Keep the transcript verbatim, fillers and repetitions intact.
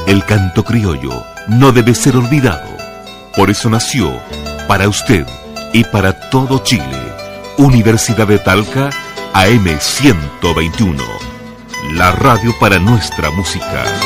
El canto criollo no debe ser olvidado. Por eso nació, para usted y para todo Chile, Universidad de Talca A M ciento veintiuno, la radio para nuestra música.